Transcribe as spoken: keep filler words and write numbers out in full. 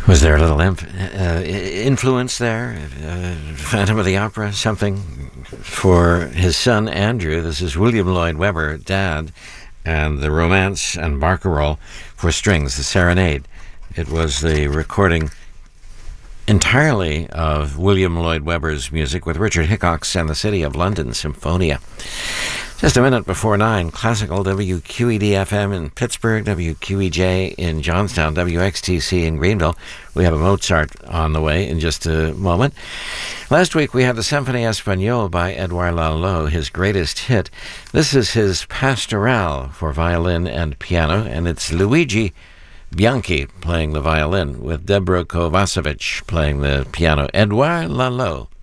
Was there a little inf- uh, influence there? Uh, Phantom of the Opera, something for his son Andrew. This is William Lloyd Webber, Dad, and the Romance and Barcarolle for strings, the Serenade. It was the recording entirely of William Lloyd Webber's music with Richard Hickox and the City of London Symphonia. Just a minute before nine, classical W Q E D F M in Pittsburgh, W Q E J in Johnstown, W X T C in Greenville. We have a Mozart on the way in just a moment. Last week we had the Symphonie Espagnole by Edouard Lalo, his greatest hit. This is his Pastorale for violin and piano, and it's Luigi Bianchi playing the violin with Debra Kovacevic playing the piano. Edouard Lalo.